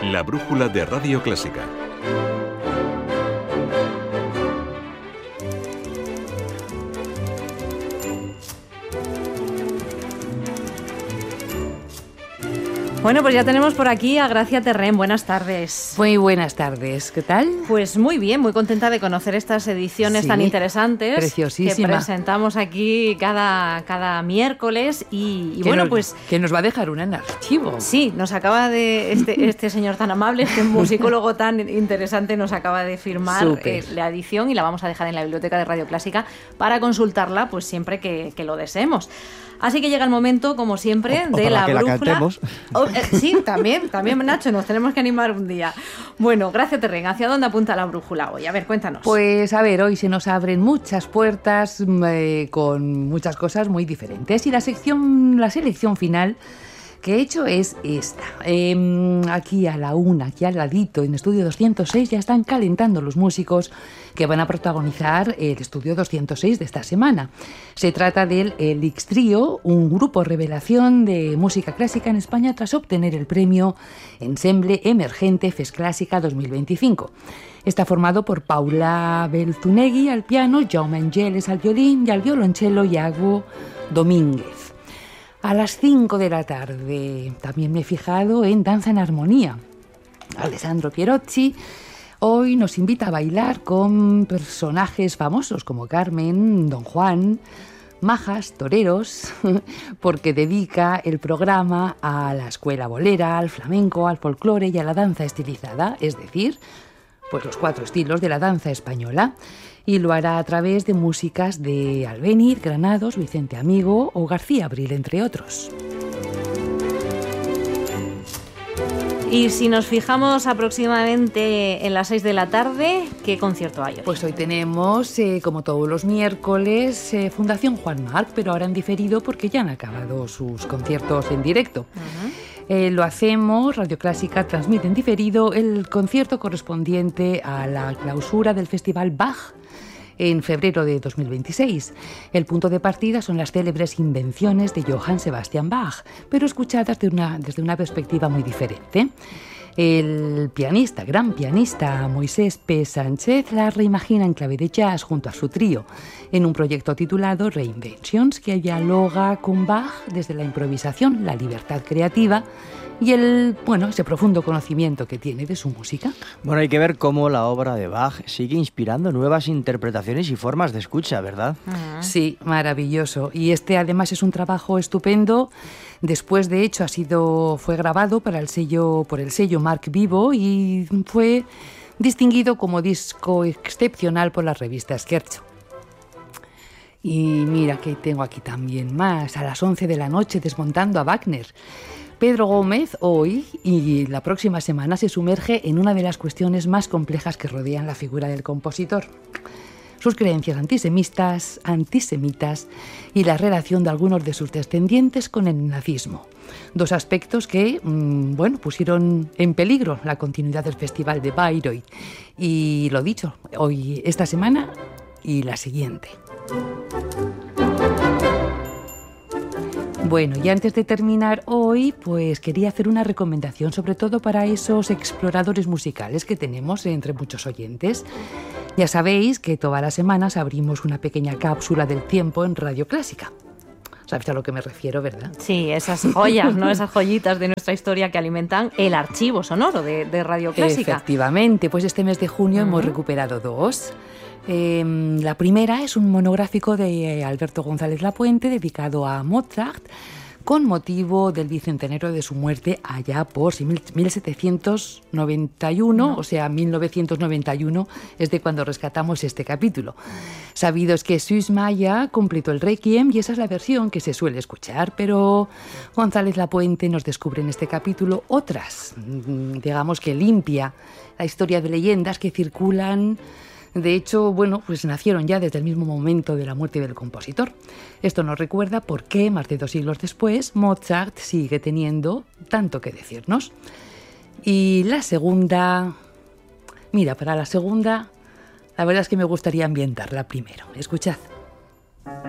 La brújula de Radio Clásica. Bueno, pues ya tenemos por aquí a Gracia Terrén. Buenas tardes. Muy buenas tardes. ¿Qué tal? Pues muy bien, muy contenta de conocer estas ediciones tan interesantes. Preciosísima. Que presentamos aquí cada miércoles y bueno, pues... Que nos va a dejar una en archivo. Sí, nos acaba de... Este señor tan amable, este musicólogo tan interesante nos acaba de firmar la edición y la vamos a dejar en la biblioteca de Radio Clásica para consultarla pues siempre que lo deseemos. Así que llega el momento, como siempre, de la brújula. La cantemos. Sí, también, Nacho, nos tenemos que animar un día. Bueno, Gracia Terrén, ¿hacia dónde apunta la brújula hoy? A ver, cuéntanos. Pues a ver, hoy se nos abren muchas puertas con muchas cosas muy diferentes y la selección final que he hecho es esta. Aquí a la una, aquí al ladito, en Estudio 206, ya están calentando los músicos que van a protagonizar el Estudio 206 de esta semana. Se trata del Elix Trio, un grupo revelación de música clásica en España tras obtener el premio Ensemble Emergente FES Clásica 2025. Está formado por Paula Belzunegui al piano, Jaume Angeles al violín y al violonchelo Iago Domínguez. A las 5 de la tarde también me he fijado en Danza en Armonía. Alessandro Pierocci hoy nos invita a bailar con personajes famosos como Carmen, Don Juan, majas, toreros, porque dedica el programa a la escuela bolera, al flamenco, al folclore y a la danza estilizada, es decir, pues los 4 estilos de la danza española. Y lo hará a través de músicas de Albéniz, Granados, Vicente Amigo o García Abril, entre otros. Y si nos fijamos aproximadamente en las 6 de la tarde, ¿qué concierto hay hoy? Pues hoy tenemos, como todos los miércoles, Fundación Juan Marc, pero ahora han diferido porque ya han acabado sus conciertos en directo. Lo hacemos, Radio Clásica transmite en diferido el concierto correspondiente a la clausura del Festival Bach en febrero de 2026. El punto de partida son las célebres invenciones de Johann Sebastian Bach, pero escuchadas desde una perspectiva muy diferente. El gran pianista Moisés P. Sánchez la reimagina en clave de jazz junto a su trío, en un proyecto titulado Reinventions, que dialoga con Bach desde la improvisación, la libertad creativa y ese profundo conocimiento que tiene de su música. Bueno, hay que ver cómo la obra de Bach sigue inspirando nuevas interpretaciones y formas de escucha, ¿verdad? Sí, maravilloso. Y además es un trabajo estupendo. Después, de hecho, fue grabado por el sello Marc Vivo y fue distinguido como disco excepcional por la revista Scherzo. Y mira que tengo aquí también más, a las 11 de la noche desmontando a Wagner. Pedro Gómez hoy y la próxima semana se sumerge en una de las cuestiones más complejas que rodean la figura del compositor. Sus creencias antisemitas y la relación de algunos de sus descendientes con el nazismo. 2 aspectos que, pusieron en peligro la continuidad del Festival de Bayreuth. Y lo dicho, hoy, esta semana y la siguiente. Bueno, y antes de terminar hoy, pues quería hacer una recomendación, sobre todo para esos exploradores musicales que tenemos entre muchos oyentes. Ya sabéis que todas las semanas abrimos una pequeña cápsula del tiempo en Radio Clásica. ¿Sabes a lo que me refiero, verdad? Sí, esas joyas, ¿no? Esas joyitas de nuestra historia que alimentan el archivo sonoro de Radio Clásica. Efectivamente, pues este mes de junio hemos recuperado 2. La primera es un monográfico de Alberto González Lapuente dedicado a Mozart con motivo del bicentenario de su muerte allá por 1791, o sea, 1991 es de cuando rescatamos este capítulo. Sabido es que Sus Maya completó el Requiem y esa es la versión que se suele escuchar, pero González Lapuente nos descubre en este capítulo otras, digamos que limpia la historia de leyendas que circulan. De hecho, pues nacieron ya desde el mismo momento de la muerte del compositor. Esto nos recuerda por qué, más de 2 siglos después, Mozart sigue teniendo tanto que decirnos. Y la segunda... Mira, para la segunda, la verdad es que me gustaría ambientarla primero. Escuchad.